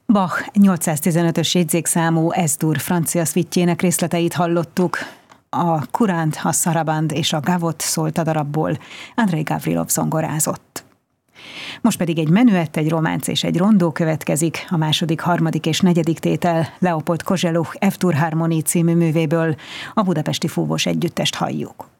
Bach 815-ös jegyzékszámú Ez-dur francia szvittjének részleteit hallottuk. A Kuránt, a Szaraband és a Gavot szólt a darabból, Andrei Gavrilov zongorázott. Most pedig egy menüett, egy románc és egy rondó következik, a második, harmadik és negyedik tétel Leopold Kozeluch F-dur Harmonie című művéből, a Budapesti Fúvós Együttest halljuk.